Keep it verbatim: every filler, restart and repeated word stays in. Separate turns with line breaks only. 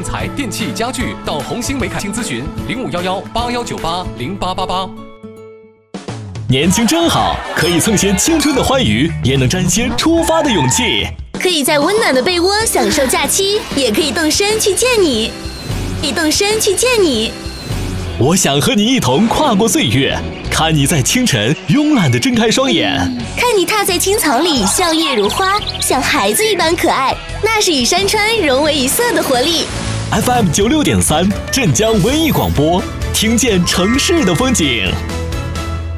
材、电器、家具到红星美凯请咨询零五幺幺八幺九八零八八八。
年轻真好，可以蹭些青春的欢愉，也能沾些出发的勇气。
可以在温暖的被窝享受假期，也可以动身去见你，可以动身去见你。
我想和你一同跨过岁月，看你在清晨慵懒地睁开双眼，
看你踏在青草里笑靥如花，像孩子一般可爱，那是与山川融为一色的活力。
F M 九六点三，镇江文艺广播，听见城市的风景。